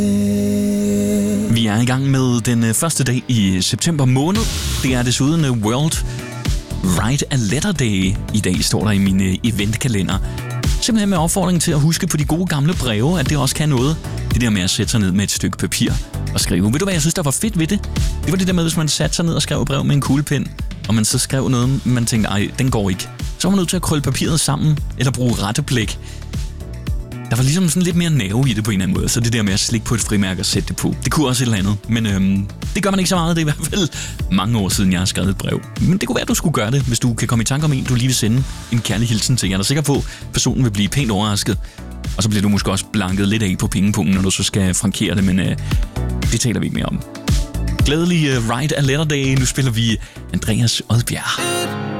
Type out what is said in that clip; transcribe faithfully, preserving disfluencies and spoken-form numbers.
Vi er i gang med den første dag i september måned. Det er desuden World Write a Letter Day. I dag står der i min eventkalender. Simpelthen med opfordring til at huske på de gode gamle breve, at det også kan noget. Det der med at sætte sig ned med et stykke papir og skrive. Ved du hvad jeg synes, der var fedt ved det? Det var det der med, hvis man satte sig ned og skrev brev med en kuglepen, og man så skrev noget, man tænkte, ej, den går ikke. Så var man nødt til at krølle papiret sammen, eller bruge retteblæk. Der var ligesom sådan lidt mere nerve i det på en eller anden måde, så det der med at slikke på et frimærke og sætte det på, det kunne også et eller andet. Men øhm, det gør man ikke så meget, det er i hvert fald mange år siden, jeg har skrevet et brev. Men det kunne være, at du skulle gøre det, hvis du kan komme i tanke om en, du lige vil sende en kærlig hilsen til. Jeg er da sikker på, at personen vil blive pænt overrasket. Og så bliver du måske også blanket lidt af på pengepunkten, når du så skal frankere det, men øh, det taler vi ikke mere om. Glædelig uh, Write a Letter Day. Nu spiller vi Andreas Odbjerg.